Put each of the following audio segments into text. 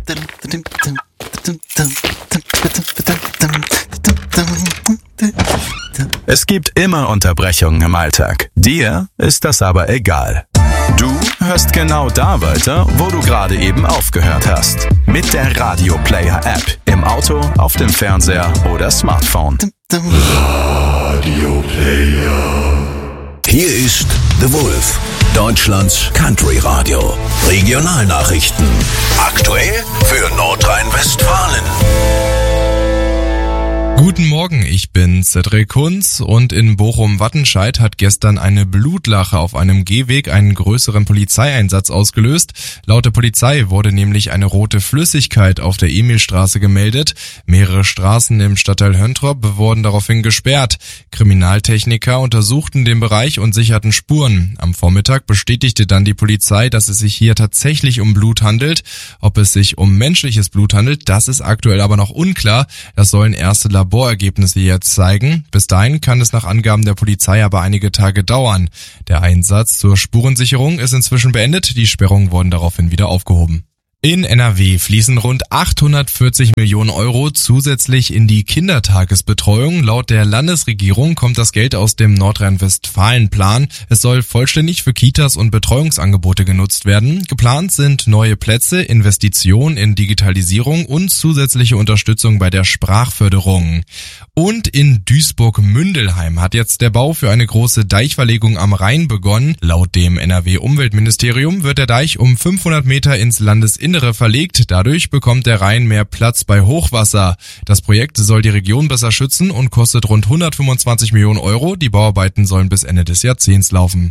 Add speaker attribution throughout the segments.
Speaker 1: Es gibt immer Unterbrechungen im Alltag. Dir ist das aber egal. Du hörst genau da weiter, wo du gerade eben aufgehört hast. Mit der Radio Player App. Im Auto, auf dem Fernseher oder Smartphone.
Speaker 2: Radio Player. Hier ist The Wolf, Deutschlands Country Radio. Regionalnachrichten. Aktuell für Nordrhein-Westfalen.
Speaker 3: Guten Morgen, ich bin Cedric Kunz und in Bochum-Wattenscheid hat gestern eine Blutlache auf einem Gehweg einen größeren Polizeieinsatz ausgelöst. Laut der Polizei wurde nämlich eine rote Flüssigkeit auf der Emilstraße gemeldet. Mehrere Straßen im Stadtteil Höntrop wurden daraufhin gesperrt. Kriminaltechniker untersuchten den Bereich und sicherten Spuren. Am Vormittag bestätigte dann die Polizei, dass es sich hier tatsächlich um Blut handelt. Ob es sich um menschliches Blut handelt, das ist aktuell aber noch unklar. Das sollen erste Laborergebnisse jetzt zeigen. Bis dahin kann es nach Angaben der Polizei aber einige Tage dauern. Der Einsatz zur Spurensicherung ist inzwischen beendet. Die Sperrungen wurden daraufhin wieder aufgehoben. In NRW fließen rund 840 Millionen Euro zusätzlich in die Kindertagesbetreuung. Laut der Landesregierung kommt das Geld aus dem Nordrhein-Westfalen-Plan. Es soll vollständig für Kitas und Betreuungsangebote genutzt werden. Geplant sind neue Plätze, Investitionen in Digitalisierung und zusätzliche Unterstützung bei der Sprachförderung. Und in Duisburg-Mündelheim hat jetzt der Bau für eine große Deichverlegung am Rhein begonnen. Laut dem NRW-Umweltministerium wird der Deich um 500 Meter ins Landesinnere verlegt. Dadurch bekommt der Rhein mehr Platz bei Hochwasser. Das Projekt soll die Region besser schützen und kostet rund 125 Millionen Euro. Die Bauarbeiten sollen bis Ende des Jahrzehnts laufen.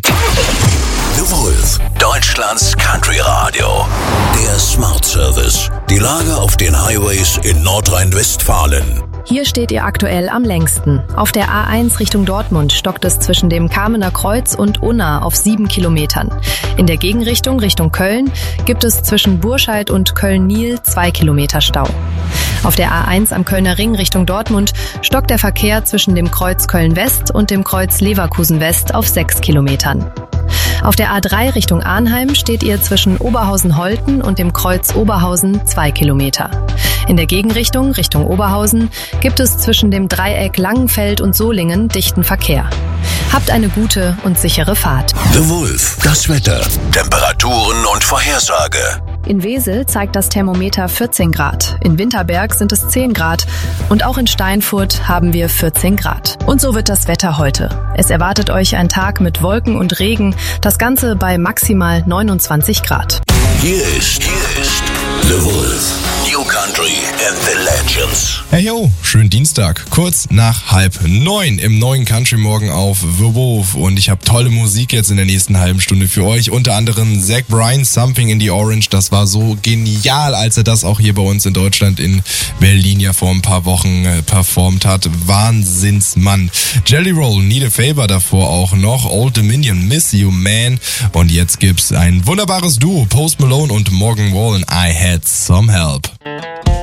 Speaker 2: The Wolf, Deutschlands Country Radio. Der Smart Service. Die Lage auf den Highways in Nordrhein-Westfalen.
Speaker 4: Hier steht ihr aktuell am längsten. Auf der A1 Richtung Dortmund stockt es zwischen dem Kamener Kreuz und Unna auf 7 Kilometern. In der Gegenrichtung Richtung Köln gibt es zwischen Burscheid und Köln-Niel 2 Kilometer Stau. Auf der A1 am Kölner Ring Richtung Dortmund stockt der Verkehr zwischen dem Kreuz Köln-West und dem Kreuz Leverkusen-West auf 6 Kilometern. Auf der A3 Richtung Arnheim steht ihr zwischen Oberhausen-Holten und dem Kreuz Oberhausen 2 Kilometer. In der Gegenrichtung Richtung Oberhausen gibt es zwischen dem Dreieck Langenfeld und Solingen dichten Verkehr. Habt eine gute und sichere Fahrt.
Speaker 2: The Wolf, das Wetter, Temperaturen und Vorhersage.
Speaker 4: In Wesel zeigt das Thermometer 14 Grad, in Winterberg sind es 10 Grad und auch in Steinfurt haben wir 14 Grad. Und so wird das Wetter heute. Es erwartet euch ein Tag mit Wolken und Regen, das Ganze bei maximal 29 Grad.
Speaker 2: Hier ist The Wolf, New Country and the Legends.
Speaker 3: Hey yo, schönen Dienstag, kurz nach 8:30 im neuen Country Morgen auf The Wolf und ich habe tolle Musik jetzt in der nächsten halben Stunde für euch, unter anderem Zach Bryan, Something in the Orange, das war so genial, als er das auch hier bei uns in Deutschland in Berlin ja vor ein paar Wochen performt hat, Wahnsinnsmann. Jelly Roll, Need a Favor davor auch noch, Old Dominion, Miss You Man und jetzt gibt's ein wunderbares Duo, Post Malone und Morgan Wallen, I Had Some Help.